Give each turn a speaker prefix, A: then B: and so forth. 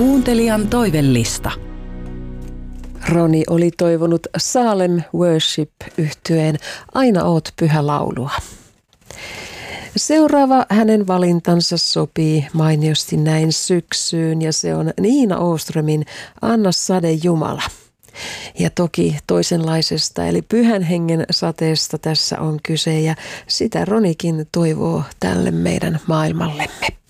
A: Kuuntelijan toivellista.
B: Roni oli toivonut Salem Worship-yhtyeen Aina oot pyhä laulua. Seuraava hänen valintansa sopii mainiosti näin syksyyn ja se on Niina Åströmin Anna sade Jumala. Ja toki toisenlaisesta eli pyhän hengen sateesta tässä on kyse ja sitä Ronikin toivoo tälle meidän maailmallemme.